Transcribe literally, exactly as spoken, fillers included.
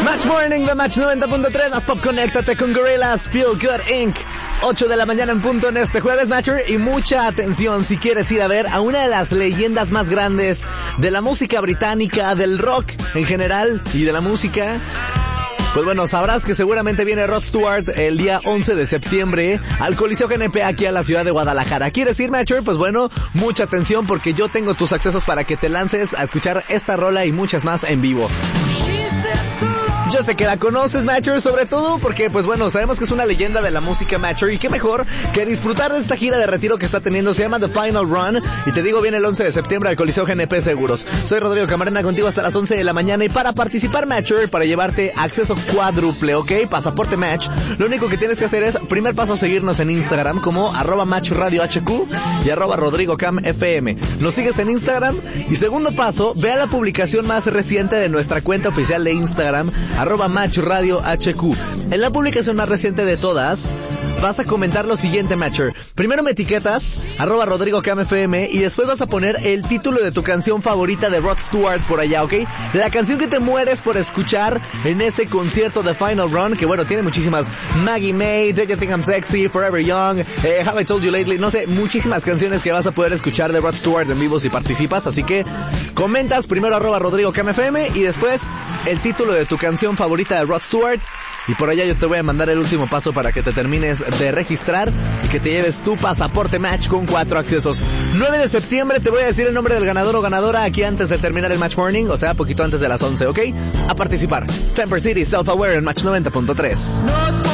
Match Morning de Match noventa punto tres, más pop, conéctate con Gorillaz, Feel Good incorporated. ocho de la mañana en punto en este jueves, Matcher, y mucha atención si quieres ir a ver a una de las leyendas más grandes de la música británica, del rock en general y de la música. Pues bueno, sabrás que seguramente viene Rod Stewart el día once de septiembre al Coliseo G N P aquí a la ciudad de Guadalajara. ¿Quieres ir, Matcher? Pues bueno, mucha atención porque yo tengo tus accesos para que te lances a escuchar esta rola y muchas más en vivo. Yo sé que la conoces, Matcher, sobre todo porque, pues bueno, sabemos que es una leyenda de la música, Matcher, y qué mejor que disfrutar de esta gira de retiro que está teniendo. Se llama The Final Run, y te digo, viene el once de septiembre al Coliseo G N P Seguros. Soy Rodrigo Camarena, contigo hasta las once de la mañana, y para participar, Matcher, para llevarte acceso cuádruple, ¿ok? Pasaporte Match, lo único que tienes que hacer es, primer paso, seguirnos en Instagram como arroba Match Radio H Q y arroba Rodrigo Cam F M. Nos sigues en Instagram, y segundo paso, ve a la publicación más reciente de nuestra cuenta oficial de Instagram, arroba Match Radio H Q. En la publicación más reciente de todas, vas a comentar lo siguiente, Matcher. Primero me etiquetas, arroba Rodrigo Cam F M, y después vas a poner el título de tu canción favorita de Rod Stewart por allá, ¿ok? La canción que te mueres por escuchar en ese concierto de Final Run, que bueno, tiene muchísimas. Maggie May, Do You Think I'm Sexy, Forever Young, eh, Have I Told You Lately, no sé, muchísimas canciones que vas a poder escuchar de Rod Stewart en vivo si participas, así que comentas primero arroba Rodrigo Cam F M y después el título de tu canción favorita de Rod Stewart. Y por allá yo te voy a mandar el último paso para que te termines de registrar y que te lleves tu pasaporte Match con cuatro accesos. nueve de septiembre te voy a decir el nombre del ganador o ganadora aquí antes de terminar el Match Morning, o sea, poquito antes de las once, ¿ok? A participar. Temper City, Self Aware en Match noventa punto tres.